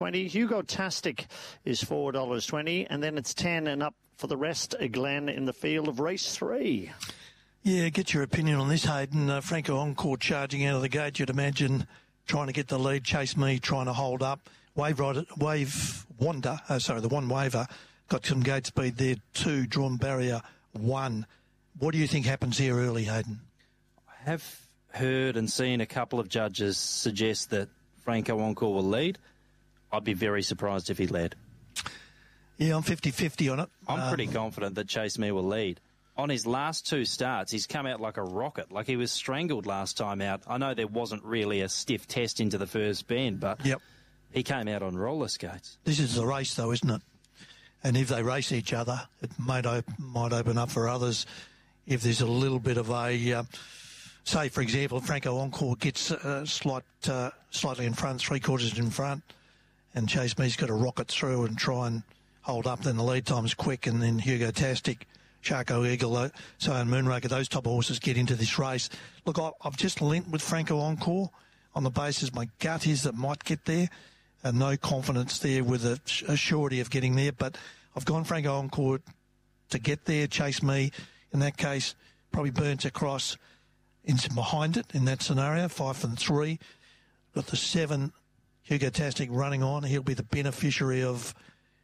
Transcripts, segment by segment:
$4.20. Hugo Tastic is $4.20, and then it's 10 and up for the rest, Glenn, in the field of race 3. Yeah, get your opinion on this, Hayden. Franco Encore charging out of the gate. You'd imagine trying to get the lead. Chase Me trying to hold up. The One Waver got some gate speed there. 2, drawn barrier 1. What do you think happens here early, Hayden? I have heard and seen a couple of judges suggest that Franco Encore will lead. I'd be very surprised if he led. Yeah, I'm 50-50 on it. I'm pretty confident that Chase Me will lead. On his last 2 starts, he's come out like a rocket, like he was strangled last time out. I know there wasn't really a stiff test into the first bend, but he came out on roller skates. This is the race, though, isn't it? And if they race each other, it might open up for others. If there's a little bit of a, say, for example, Franco Encore gets slightly in front, 3/4 in front, and Chase Me's got to rocket through and try and hold up, then the lead time's quick, and then Hugo Tastic, Charco Eagle, Cyan Moonraker, those top horses get into this race. Look, I've just linked with Franco Encore on the basis my gut is that might get there. No confidence there with a surety of getting there, but I've gone Franco Encore to get there. Chase Me, in that case, probably burns across into behind it in that scenario, 5 and 3. Got the 7, Hugo Tastic running on. He'll be the beneficiary of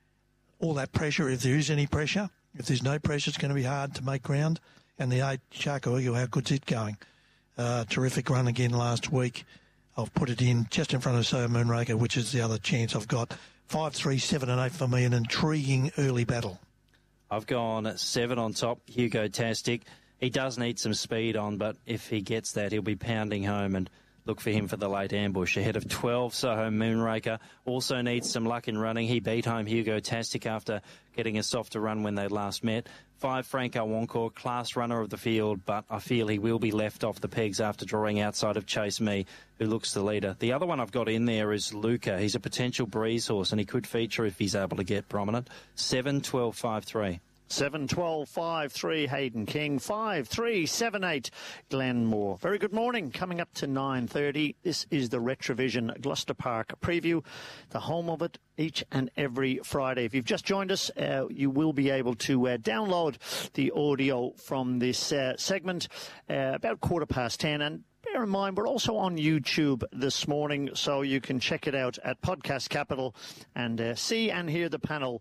all that pressure, if there is any pressure. If there's no pressure, it's going to be hard to make ground. And the 8, Charco Eagle, how good's it going? Terrific run again last week. I've put it in just in front of Cyan Moonraker, which is the other chance I've got. 5, 3, 7 and 8 for me, an intriguing early battle. I've gone 7 on top, Hugo Tastic. He does need some speed on, but if he gets that, he'll be pounding home, and look for him for the late ambush. Ahead of 12, Soho Moonraker also needs some luck in running. He beat home Hugo Tastic after getting a softer run when they last met. 5, Franco Encore, class runner of the field, but I feel he will be left off the pegs after drawing outside of Chase Me, who looks the leader. The other one I've got in there is Luca. He's a potential breeze horse, and he could feature if he's able to get prominent. 7, 12, 5, 3. 7, 12, 5, 3, Hayden King. 5, 3, 7, 8, Glenn Moore. Very good morning. Coming up to 9:30, this is the Retrovision Gloucester Park preview, the home of it each and every Friday. If you've just joined us, you will be able to download the audio from this segment about 10:15. And bear in mind, we're also on YouTube this morning, so you can check it out at Podcast Capital and see and hear the panel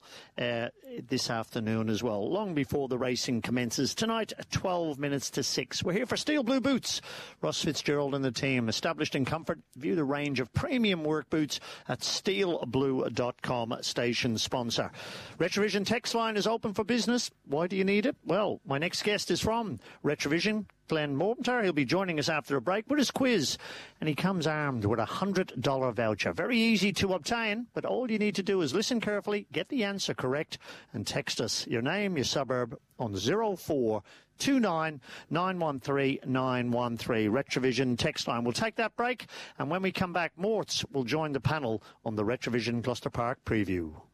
this afternoon as well, long before the racing commences. Tonight at 12 minutes to 6. We're here for Steel Blue Boots. Ross Fitzgerald and the team, established in comfort. View the range of premium work boots at steelblue.com, station sponsor. Retrovision text line is open for business. Why do you need it? Well, my next guest is from Retrovision, Glenn Mortimer. He'll be joining us after a break with his quiz, and he comes armed with a $100 voucher. Very easy to obtain, but all you need to do is listen carefully, get the answer correct, and text us your name, your suburb on 0429 913 913. Retrovision text line. We'll take that break, and when we come back, Morts will join the panel on the Retrovision Gloucester Park preview.